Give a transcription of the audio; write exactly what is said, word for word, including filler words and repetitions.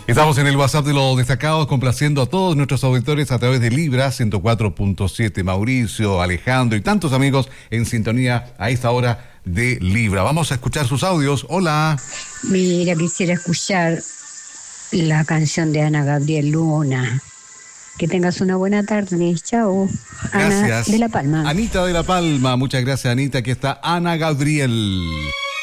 Estamos en el WhatsApp de los destacados, complaciendo a todos nuestros auditores a través de Libra ciento cuatro punto siete. Mauricio, Alejandro y tantos amigos en sintonía a esta hora de Libra. Vamos a escuchar sus audios. Hola. Mira, quisiera escuchar la canción de Ana Gabriel, Luna. Que tengas una buena tarde. Chao. Gracias. Ana de La Palma. Anita de La Palma. Muchas gracias, Anita. Aquí está Ana Gabriel.